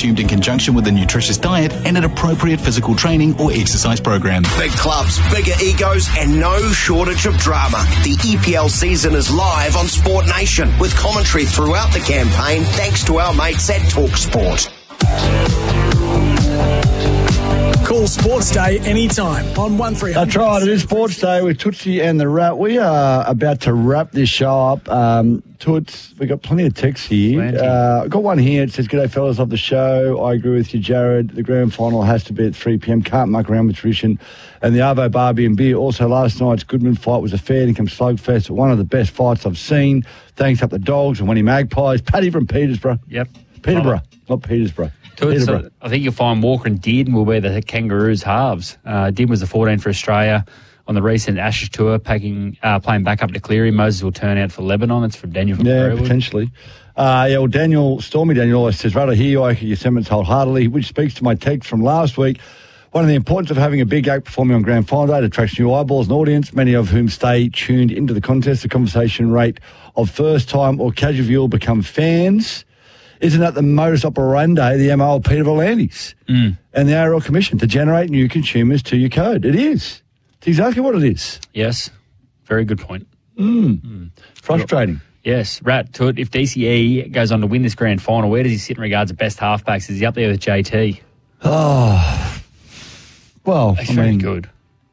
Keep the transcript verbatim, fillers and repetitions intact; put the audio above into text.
consumed in conjunction with a nutritious diet and an appropriate physical training or exercise program. Big clubs, bigger egos, and no shortage of drama. The E P L season is live on Sport Nation with commentary throughout the campaign thanks to our mates at Talk Sport. Call Sports Day anytime on one three hundred. That's right, it is Sports Day with Tootsie and the Rat. We are about to wrap this show up. Um, Toots, we've got plenty of texts here. Uh, I've got one here. It says, "G'day fellas, love the show. I agree with you, Jared. The grand final has to be at three p.m. Can't muck around with tradition. And the Arvo Barbie and beer. Also, last night's Goodman fight was a fair income slugfest. One of the best fights I've seen. Thanks up the Dogs and Winnie Magpies." Paddy from Petersburg. Yep. Peterborough, not Petersburg. So I think you'll find Walker and Dearden will be the Kangaroos halves. Uh, Dearden was the fourteen for Australia on the recent Ashes tour, packing, uh, playing back up to Cleary. Moses will turn out for Lebanon. It's from Daniel from Yeah, Greenwood. potentially. Uh, yeah, well, Daniel, Stormy Daniel always says, "Right, I hear you, I hear your sentiments wholeheartedly," which speaks to my text from last week. One of the importance of having a big act performing on Grand Final Day, it attracts new eyeballs and audience, many of whom stay tuned into the contest. The conversation rate of first-time or casual viewer become fans. Isn't that the modus operandi, the M O of Peter Volandis mm. and the A R L Commission to generate new consumers to your code? It is. It's exactly what it is. Yes. Very good point. Mm. Mm. Frustrating. Yes. Rat, to it, if D C E goes on to win this grand final, where does he sit in regards to best halfbacks? Is he up there with J T? Oh, well, He's I very mean, good.